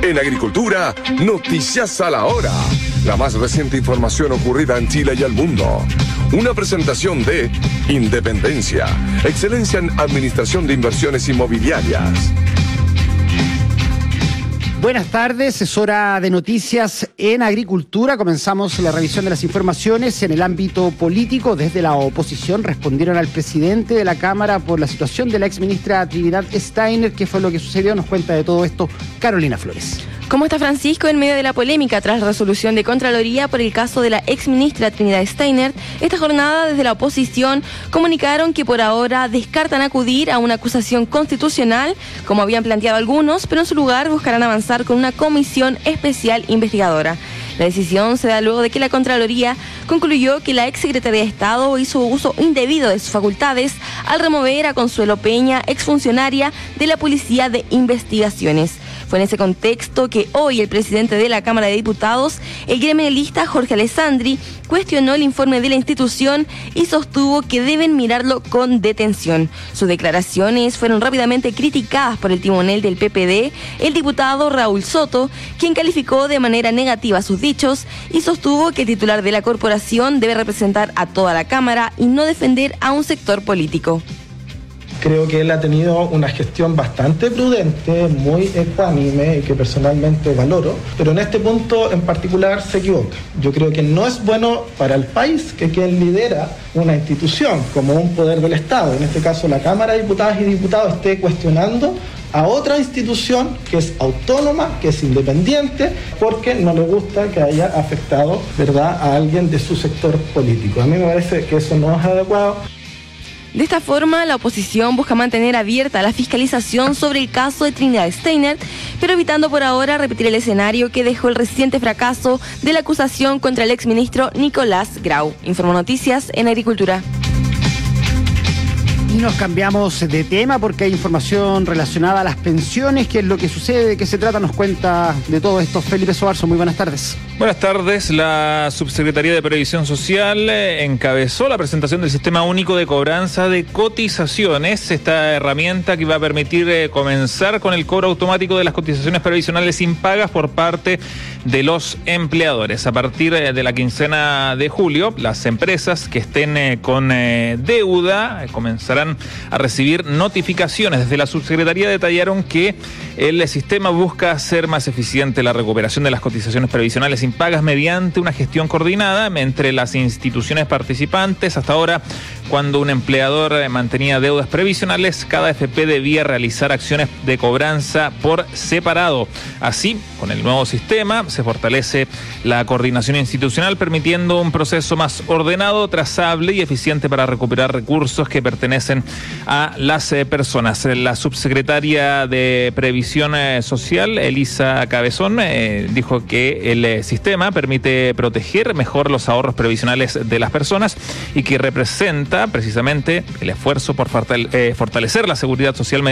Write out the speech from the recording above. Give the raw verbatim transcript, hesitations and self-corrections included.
En Agricultura, Noticias a la Hora. La más reciente información ocurrida en Chile y el mundo. Una presentación de Independencia, excelencia en administración de inversiones inmobiliarias. Buenas tardes, es hora de noticias en Agricultura. Comenzamos la revisión de las informaciones en el ámbito político. Desde la oposición respondieron al presidente de la Cámara por la situación de la exministra Trinidad Steiner. ¿Qué fue lo que sucedió? Nos cuenta de todo esto Carolina Flores. ¿Cómo está Francisco? En medio de la polémica tras la resolución de Contraloría por el caso de la exministra Trinidad Steiner, esta jornada desde la oposición comunicaron que por ahora descartan acudir a una acusación constitucional, como habían planteado algunos, pero en su lugar buscarán avanzar con una comisión especial investigadora. La decisión se da luego de que la Contraloría concluyó que la exsecretaria de Estado hizo uso indebido de sus facultades al remover a Consuelo Peña, exfuncionaria de la Policía de Investigaciones. Fue en ese contexto que hoy el presidente de la Cámara de Diputados, el gremialista Jorge Alessandri, cuestionó el informe de la institución y sostuvo que deben mirarlo con detención. Sus declaraciones fueron rápidamente criticadas por el timonel del P P D, el diputado Raúl Soto, quien calificó de manera negativa sus dichos y sostuvo que el titular de la corporación debe representar a toda la Cámara y no defender a un sector político. Creo que él ha tenido una gestión bastante prudente, muy ecuánime y que personalmente valoro, pero en este punto en particular se equivoca. Yo creo que no es bueno para el país que quien lidera una institución como un poder del Estado, en este caso la Cámara de Diputadas y Diputados, esté cuestionando a otra institución que es autónoma, que es independiente, porque no le gusta que haya afectado, ¿verdad?, a alguien de su sector político. A mí me parece que eso no es adecuado. De esta forma, la oposición busca mantener abierta la fiscalización sobre el caso de Trinidad Steiner, pero evitando por ahora repetir el escenario que dejó el reciente fracaso de la acusación contra el exministro Nicolás Grau. Informo Noticias en Agricultura. Y nos cambiamos de tema porque hay información relacionada a las pensiones. ¿Qué es lo que sucede? ¿De qué se trata? Nos cuenta de todo esto Felipe Soarzo. Muy buenas tardes. Buenas tardes. La Subsecretaría de Previsión Social encabezó la presentación del Sistema Único de Cobranza de Cotizaciones, esta herramienta que va a permitir eh, comenzar con el cobro automático de las cotizaciones previsionales impagas por parte de los empleadores. A partir de la quincena de julio, las empresas que estén eh, con eh, deuda eh, comenzarán a recibir notificaciones. Desde la Subsecretaría detallaron que el sistema busca hacer más eficiente la recuperación de las cotizaciones previsionales impagas mediante una gestión coordinada entre las instituciones participantes. Hasta ahora, cuando un empleador mantenía deudas previsionales, cada F P debía realizar acciones de cobranza por separado. Así, con el nuevo sistema, se fortalece la coordinación institucional, permitiendo un proceso más ordenado, trazable y eficiente para recuperar recursos que pertenecen a las eh, personas. La subsecretaria de Previsión eh, Social, Elisa Cabezón, eh, dijo que el eh, sistema permite proteger mejor los ahorros previsionales de las personas y que representa precisamente el esfuerzo por fortale- eh, fortalecer la seguridad social